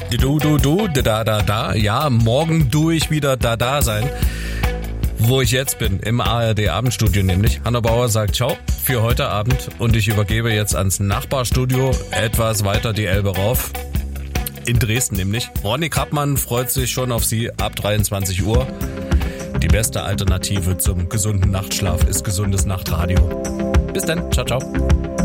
Da. Ja, morgen ich wieder da sein. Wo ich jetzt bin, im ARD-Abendstudio nämlich. Hanno Bauer sagt ciao für heute Abend und ich übergebe jetzt ans Nachbarstudio, etwas weiter die Elbe rauf. In Dresden nämlich. Ronny Krappmann freut sich schon auf Sie ab 23 Uhr. Die beste Alternative zum gesunden Nachtschlaf ist gesundes Nachtradio. Bis dann, ciao, ciao.